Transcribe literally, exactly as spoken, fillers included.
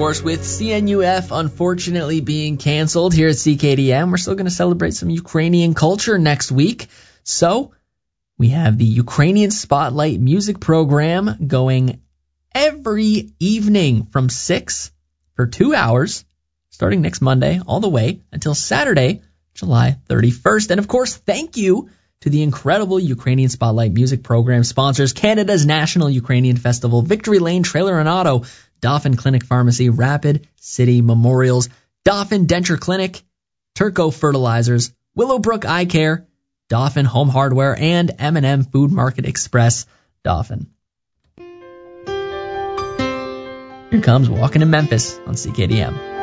course, with C N U F unfortunately being canceled here at C K D M, we're still going to celebrate some Ukrainian culture next week. So we have the Ukrainian Spotlight music program going every evening from six for two hours, starting next Monday all the way until Saturday, July thirty-first. And of course, thank you to the incredible Ukrainian Spotlight music program sponsors: Canada's National Ukrainian Festival, Victory Lane Trailer and Auto, Dauphin Clinic Pharmacy, Rapid City Memorials, Dauphin Denture Clinic, Turco Fertilizers, Willowbrook Eye Care, Dauphin Home Hardware, and M and M Food Market Express, Dauphin. Here comes Walking in Memphis on C K D M.